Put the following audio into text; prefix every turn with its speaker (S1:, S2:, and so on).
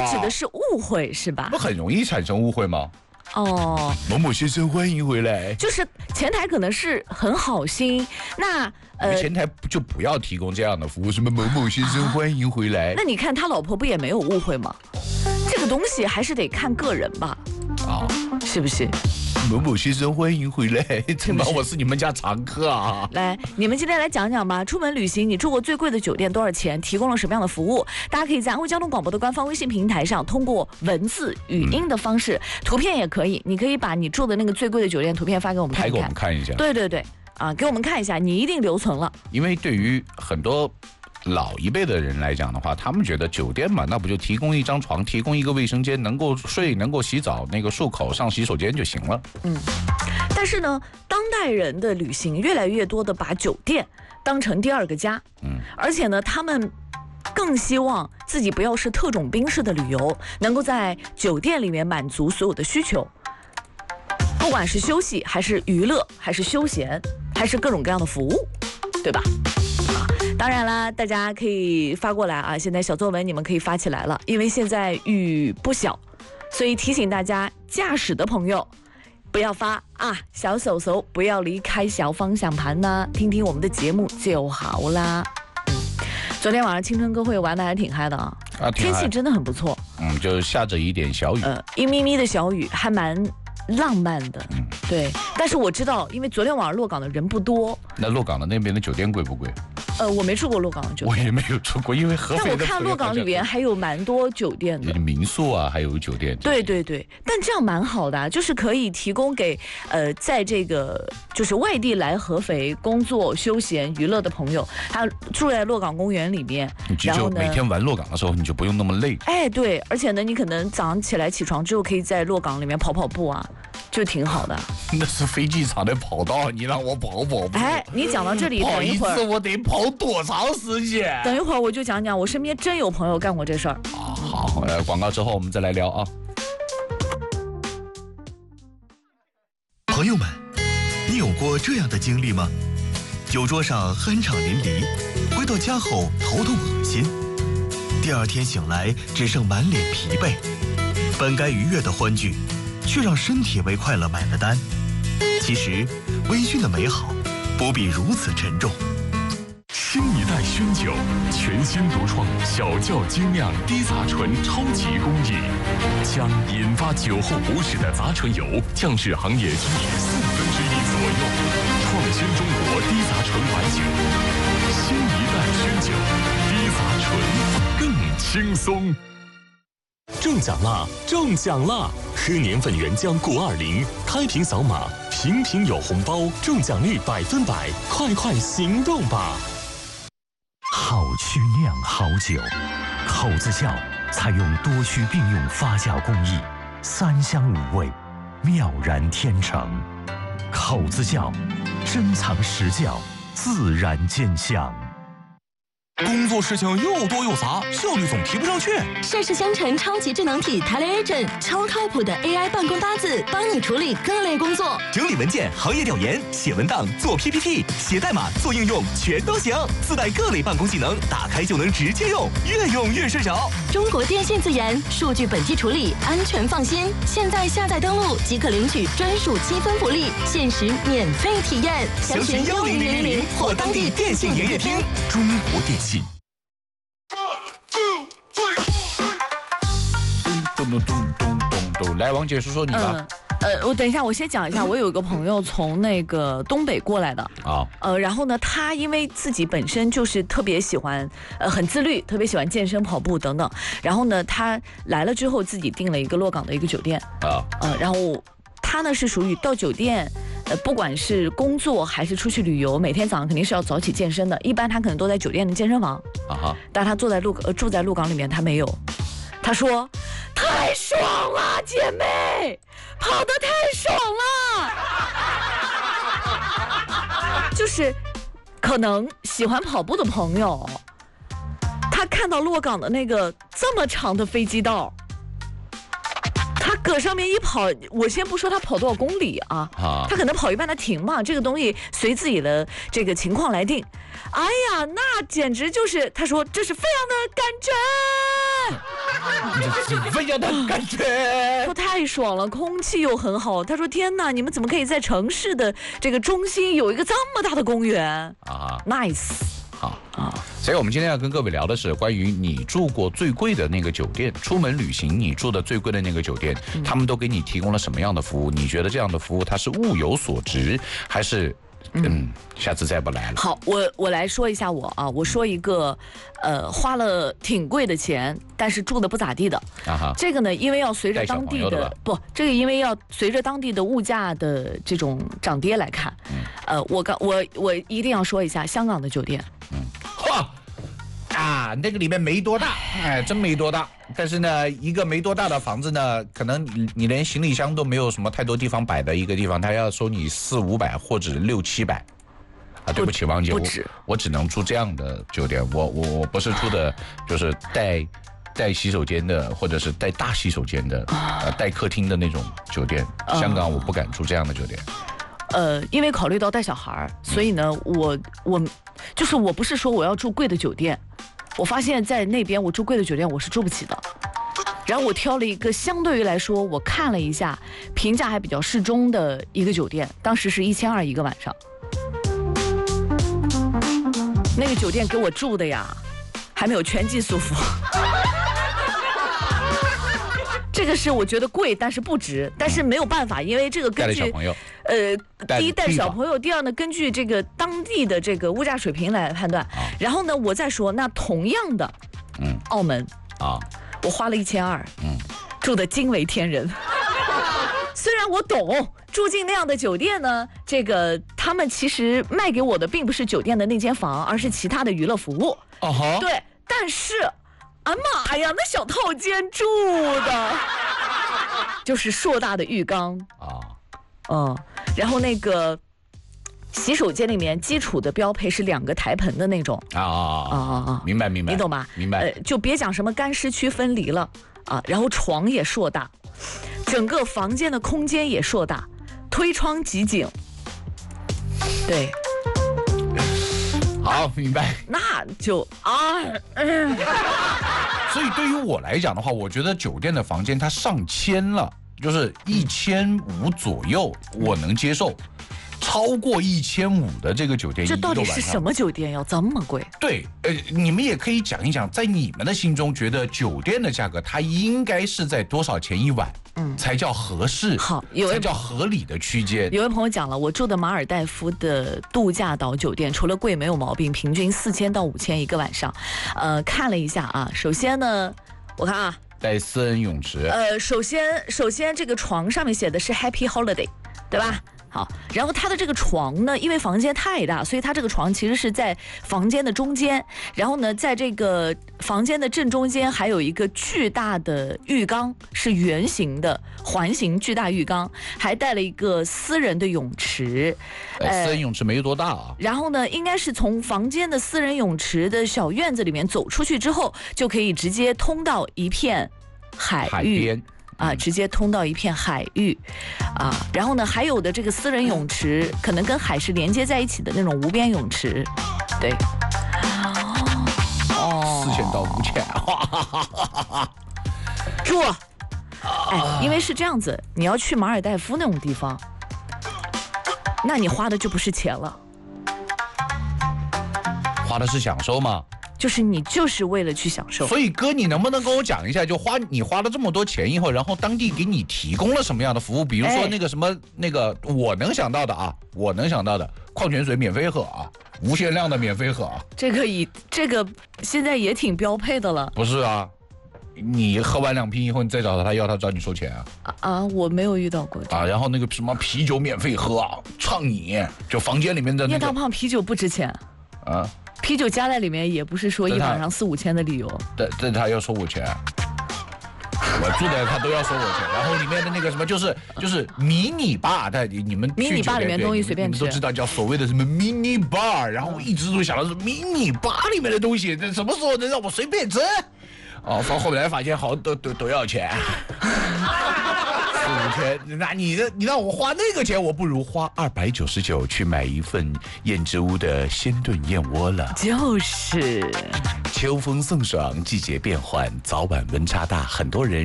S1: 指的是误会是吧？
S2: 不很容易产生误会吗？
S1: 哦，
S2: 某某先生欢迎回来，
S1: 就是前台可能是很好心，那
S2: 前台就不要提供这样的服务，什么某某先生欢迎回来。
S1: 那你看他老婆不也没有误会吗？这个东西还是得看个人吧，
S2: 啊，
S1: 是不是？
S2: 某某先生欢迎回来，怎么我是你们家常客啊？
S1: 来，你们今天来讲讲吧。出门旅行，你住过最贵的酒店多少钱？提供了什么样的服务？大家可以在安徽交通广播的官方微信平台上，通过文字、语音的方式，图片也可以。你可以把你住的那个最贵的酒店图片发给我们看一看。
S2: 拍给我们看一下。
S1: 对对对，啊，给我们看一下，你一定留存了。
S2: 因为对于很多老一辈的人来讲的话，他们觉得酒店嘛，那不就提供一张床，提供一个卫生间，能够睡，能够洗澡，那个漱口上洗手间就行了。
S1: 但是呢，当代人的旅行越来越多的把酒店当成第二个家，而且呢，他们更希望自己不要是特种兵式的旅游，能够在酒店里面满足所有的需求，不管是休息还是娱乐，还是休闲，还是各种各样的服务，对吧？当然啦，大家可以发过来啊！现在小作文你们可以发起来了，因为现在雨不小，所以提醒大家驾驶的朋友不要发啊，小手手不要离开小方向盘呢，听听我们的节目就好啦。昨天晚上青春歌会玩的还挺嗨的啊，天气真的很不错。
S2: 就下着一点小雨，
S1: 一咪咪的小雨，还蛮浪漫的。对。但是我知道，因为昨天晚上洛港的人不多。那
S2: 洛港的那边的酒店贵不贵？
S1: 我没住过洛港的酒店，
S2: 我也没有住过，因为合肥的。
S1: 但我看洛港里边还有蛮多酒店的，
S2: 民宿啊，还有酒店。
S1: 对对对，但这样蛮好的，就是可以提供给在这个就是外地来合肥工作、休闲、娱乐的朋友，他住在洛港公园里面，
S2: 然后呢，每天玩洛港的时候，你就不用那么累。
S1: 哎，对，而且呢，你可能早上起来起床之后，可以在洛港里面跑跑步啊。就挺好的。
S2: 那是飞机场的跑道，你让我跑跑步。
S1: 哎，你讲到这里，等一会儿
S2: 我得跑多长时间？
S1: 等一会儿我就讲讲，我身边真有朋友干过这事儿。
S2: 好，广告之后我们再来聊啊。
S3: 朋友们，你有过这样的经历吗？酒桌上酣畅淋漓，回到家后头痛恶心，第二天醒来只剩满脸疲惫，本该愉悦的欢聚，却让身体为快乐买了单。其实，微醺的美好不必如此沉重。
S4: 新一代熏酒，全新独创小窖精酿低杂醇超级工艺，将引发酒后不适的杂醇油降至行业均值1/4左右，创新中国低杂醇白酒。新一代熏酒，低杂醇更轻松。中奖啦！中奖啦！喝年份原浆钴20，开瓶扫码，瓶瓶有红包，中奖率100%，快行动吧！
S5: 好曲酿好酒，口子窖采用多须并用发酵工艺，3香5味，妙然天成。口子窖，珍藏实窖，自然见香。
S6: 工作事情又多又杂，效率总提不上去。
S7: 盛世香城超级智能体 TeleAgent， 超靠谱的 AI 办公搭子，帮你处理各类工作，
S6: 整理文件、行业调研、写文档、做 PPT、写代码、做应用，全都行。自带各类办公技能，打开就能直接用，越用越顺手。
S7: 中国电信自研，数据本地处理，安全放心。现在下载登录即可领取专属积分福利，限时免费体验。
S6: 详询10000或当地电信营业厅。中国电信。
S2: 来，王姐说说你吧。
S1: 我等一下，我先讲一下，我有一个朋友从那个东北过来的啊，然后呢，他因为自己本身就是特别喜欢，很自律，特别喜欢健身、跑步等等，然后呢，他来了之后自己订了一个洛港的一个酒店然后他呢是属于到酒店。不管是工作还是出去旅游，每天早上肯定是要早起健身的。一般他可能都在酒店的健身房但他住在鹿港里面，他没有。他说太爽了，姐妹，跑得太爽了。就是可能喜欢跑步的朋友，他看到洛港的那个这么长的飞机道，他搁上面一跑，我先不说他跑多少公里他可能跑一半他停嘛，这个东西随自己的这个情况来定。哎呀，那简直就是他说这是非常的感觉。
S2: 这样的感觉。
S1: 说太爽了，空气又很好。他说天哪，你们怎么可以在城市的这个中心有一个这么大的公园啊 ？Nice。
S2: 好啊，所以我们今天要跟各位聊的是关于你住过最贵的那个酒店，出门旅行你住的最贵的那个酒店，他们都给你提供了什么样的服务？你觉得这样的服务它是物有所值，还是下次再不来了？
S1: 好，我来说一下我说一个花了挺贵的钱，但是住的不咋地的啊。这个呢，因为要随着当地的这个因为要随着当地的物价的这种涨跌来看，我一定要说一下香港的酒店。
S2: 那个里面没多大，真没多大。但是呢，一个没多大的房子呢，可能你连行李箱都没有什么太多地方摆的一个地方，他要收你400-500或者600-700。对不起，王姐，我只能住这样的酒店。我不是住的，就是带洗手间的，或者是带大洗手间的，带客厅的那种酒店。香港我不敢住这样的酒店。
S1: 因为考虑到带小孩，所以呢，我不是说我要住贵的酒店，我发现在那边我住贵的酒店我是住不起的。然后我挑了一个相对于来说，我看了一下评价还比较适中的一个酒店，当时是1200一个晚上。那个酒店给我住的呀，还没有全季束缚。这个是我觉得贵，但是不值，但是没有办法，因为这个根据第一带小朋友，第二呢根据这个当地的这个物价水平来判断。然后呢，我再说，那同样的，澳门我花了1200，住的惊为天人。虽然我懂住进那样的酒店呢，这个他们其实卖给我的并不是酒店的那间房，而是其他的娱乐服务。对，但是。妈呀，那小套间住的就是硕大的浴缸然后那个洗手间里面基础的标配是2个台盆的那种
S2: 明白，
S1: 你懂吧？
S2: 明白。
S1: 就别讲什么干湿区分离了然后床也硕大，整个房间的空间也硕大，推窗即景。对。
S2: 好，明白。
S1: 那就
S2: 所以对于我来讲的话，我觉得酒店的房间它上千了，就是1500左右，我能接受。超过1500的这个酒店，
S1: 这到底是什么酒店要这么贵？
S2: 对，你们也可以讲一讲，在你们的心中，觉得酒店的价格它应该是在多少钱一晚，才叫合适？
S1: 好，
S2: 才叫合理的区间。
S1: 有位朋友讲了，我住的马尔代夫的度假岛酒店，除了贵没有毛病，平均4000到5000一个晚上。看了一下首先呢，我看
S2: 带私人泳池。
S1: 首先这个床上面写的是 Happy Holiday， 对吧？好，然后它的这个床呢，因为房间太大，所以它这个床其实是在房间的中间。然后呢，在这个房间的正中间还有一个巨大的浴缸，是圆形的环形巨大浴缸，还带了一个私人的泳池。
S2: 私人泳池没有多大
S1: 然后呢，应该是从房间的私人泳池的小院子里面走出去之后，就可以直接通到一片海
S2: 边。
S1: 直接通到一片海域然后呢，还有的这个私人泳池可能跟海是连接在一起的那种无边泳池。对
S2: ，4000到5000
S1: 住因为是这样子，你要去马尔代夫那种地方，那你花的就不是钱了，
S2: 花的是享受吗？
S1: 就是你就是为了去享受。
S2: 所以哥，你能不能跟我讲一下，就你花了这么多钱以后，然后当地给你提供了什么样的服务？比如说那个什么那个我能想到的矿泉水免费喝无限量的免费喝
S1: 这个现在也挺标配的了。
S2: 不是你喝完2瓶以后，你再找他要他找你收钱
S1: 我没有遇到过
S2: 然后那个什么啤酒免费喝畅饮，就房间里面的那个。
S1: 叶大胖，啤酒不值钱啤酒加在里面也不是说一晚上4-5千的理由。
S2: 但他要收我钱，我住的他都要收我钱。然后里面的那个什么就是迷你吧，你们
S1: 迷你吧里面东西随便吃，
S2: 你们都知道叫所谓的什么迷你吧。然后我一直都想到是迷你吧里面的东西，这什么时候能让我随便吃？后来发现好都要钱。4-5千，那你让我花那个钱，我不如花299去买一份燕之屋的鲜炖燕窝了。
S1: 就是
S8: 秋风送爽，季节变换，早晚温差大，很多人